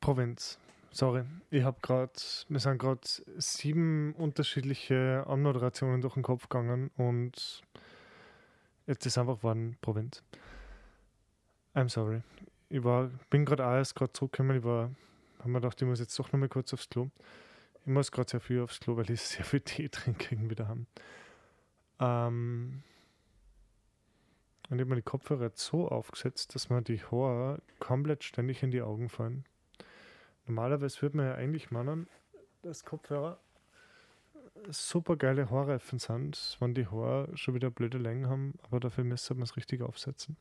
Provinz. Sorry, wir sind gerade 7 unterschiedliche Anmoderationen durch den Kopf gegangen und jetzt ist einfach geworden Provinz. I'm sorry. Bin gerade auch erst zurückgekommen. Habe mir gedacht, ich muss jetzt doch noch mal kurz aufs Klo. Ich muss gerade sehr viel aufs Klo, weil ich sehr viel Tee trinke irgendwie daheim. Und ich habe mir die Kopfhörer jetzt so aufgesetzt, dass mir die Haare komplett ständig in die Augen fallen. Normalerweise würde man ja eigentlich meinen, dass Kopfhörer super geile Haarreifen sind, wenn die Haare schon wieder blöde Längen haben, aber dafür müsste man es richtig aufsetzen.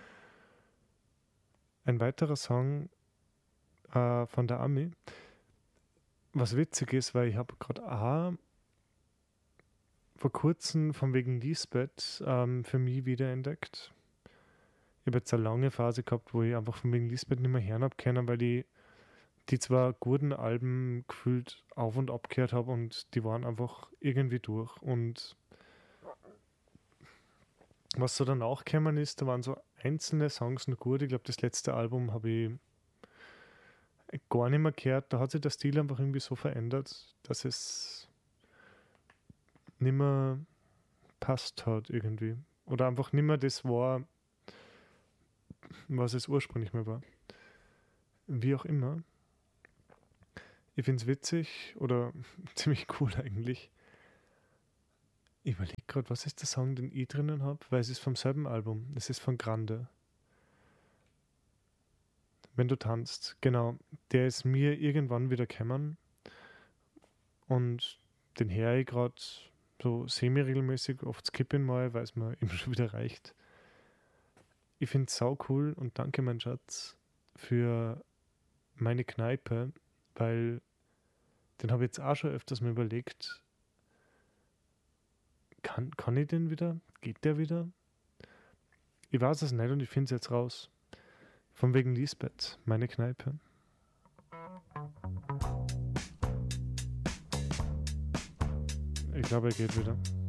Ein weiterer Song von der Ami, was witzig ist, weil ich habe gerade auch vor kurzem von wegen Lisbeth für mich wiederentdeckt. Ich habe jetzt eine lange Phase gehabt, wo ich einfach von wegen Lisbeth nicht mehr hören habe können, weil ich die zwar guten Alben gefühlt auf und ab gehört habe und die waren einfach irgendwie durch. Und was so danach gekommen ist, da waren so einzelne Songs noch gut. Ich glaube, das letzte Album habe ich gar nicht mehr gehört. Da hat sich der Stil einfach irgendwie so verändert, dass es nicht mehr passt hat irgendwie. Oder einfach nicht mehr das war, was es ursprünglich mal war. Wie auch immer. Ich finde es witzig oder ziemlich cool eigentlich. Ich überlege gerade, was ist der Song, den ich drinnen habe? Weil es ist vom selben Album. Es ist von Grande. Wenn du tanzt. Genau. Der ist mir irgendwann wieder gekommen. Und den höre ich gerade so semi-regelmäßig. Oft skippe ihn mal, weil es mir eben schon wieder reicht. Ich finde es sau cool und danke, mein Schatz, für meine Kneipe, weil den habe ich jetzt auch schon öfters mal überlegt, kann ich den wieder? Geht der wieder? Ich weiß es nicht und ich finde es jetzt raus. Von wegen Lisbeth, meine Kneipe. Ich glaube, er geht wieder.